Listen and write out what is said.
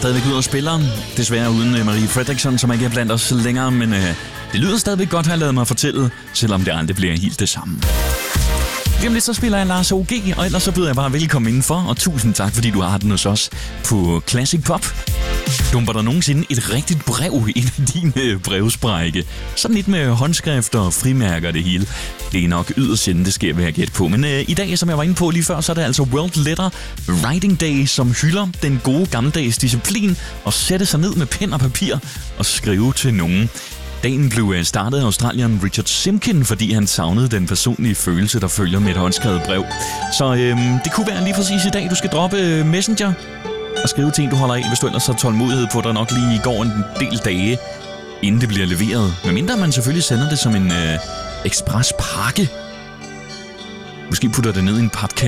stadigvæk ud og spiller. Desværre uden Marie Fredriksson, som ikke er blandt os længere, men det lyder stadigvæk godt, har jeg lavet mig fortælle, selvom det aldrig bliver helt det samme. Lige om lidt, så spiller jeg Lars O.G., og ellers så byder jeg bare velkommen indenfor, og tusind tak, fordi du har den hos os på Classic Pop. Dumper der nogensinde et rigtigt brev ind i din brevsprække? Sådan lidt med håndskrifter og frimærker det hele. Det er nok yderst sjældent, det sker, vil jeg gætte på. Men i dag, som jeg var inde på lige før, så er det altså World Letter Writing Day, som hylder den gode gammeldags disciplin og sætte sig ned med pen og papir og skrive til nogen. Dagen blev startet af australieren Richard Simkin, fordi han savnede den personlige følelse, der følger med et håndskrevet brev. Så det kunne være lige præcis i dag, du skal droppe Messenger og skrive til en, du holder af, hvis du ellers har tålmodighed på, der nok lige går en del dage, inden det bliver leveret. Medmindre man selvfølgelig sender det som en express pakke. Måske putter det ned i en papkasse.